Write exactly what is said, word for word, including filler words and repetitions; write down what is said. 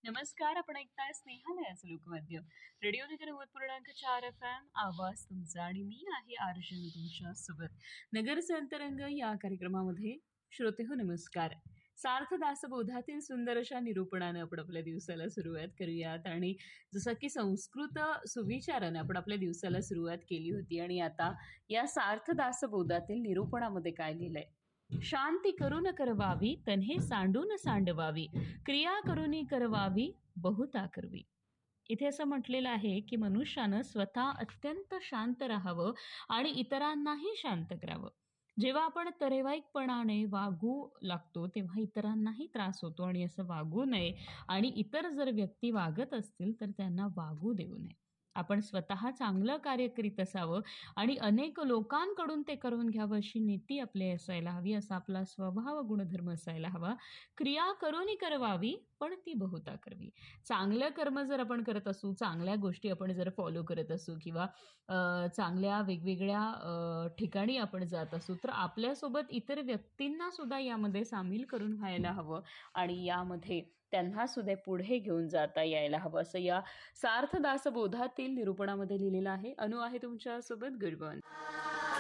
नमस्कार. आपण ऐकताय स्नेहालयाचं लोकवाद्य रेडिओ नगर नव्वद पूर्णांक चार एफ एम. आवाज तुमचा आणि मी आहे अर्जुन तुमच्या सोबत. नगरचे अंतरंग या कार्यक्रमामध्ये श्रोते हो नमस्कार. सार्थ दासबोधातील सुंदर अशा निरूपणानं आपण आपल्या दिवसाला सुरुवात करूयात. आणि जसं की संस्कृत सुविचारानं आपण आपल्या दिवसाला सुरुवात केली होती आणि आता या सार्थ दासबोधातील निरूपणामध्ये काय लिहिलंय. शांती करून करवावी तन्हे सांडून सांडवावी, क्रिया करुनी करवावी बहुता करवी. इथे असं म्हटलेलं आहे की मनुष्यानं स्वतः अत्यंत शांत राहावं आणि इतरांनाही शांत करावं. जेव्हा आपण तरेवाईकपणाने वागू लागतो तेव्हा इतरांनाही त्रास होतो आणि असं वागू नये. आणि इतर जर व्यक्ती वागत असतील तर त्यांना वागू देऊ नये. आपण स्वतः चांगलं कार्य करीत असावं आणि अनेक लोकांकडून ते करून घ्यावं अशी नीती आपली असायला हवी. असा आपला स्वभाव गुणधर्म असायला हवा. क्रिया करूनी करवावी पण ती बहुता करवी. चांगलं कर्म जर आपण करत असू, चांगल्या गोष्टी आपण जर फॉलो करत असू किंवा अ, चांगल्या वेगवेगळ्या अ, ठिकाणी आपण जात असू तर आपल्यासोबत इतर व्यक्तींना सुद्धा यामध्ये सामील करून व्हायला हवं आणि यामध्ये त्यांना सुद्धा पुढे घेऊन जाता यायला हवं असं या सार्थ दासबोधातील निरूपणामध्ये लिहिलेलं आहे. अनु आहे तुमच्यासोबत. Good morning.